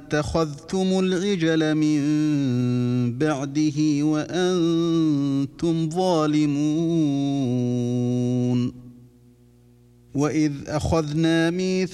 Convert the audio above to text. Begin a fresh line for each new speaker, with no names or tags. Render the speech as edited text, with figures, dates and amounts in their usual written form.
اتخذتم العجل من بعده وأنتم ظالمون وإذ أخذنا ميثاقكم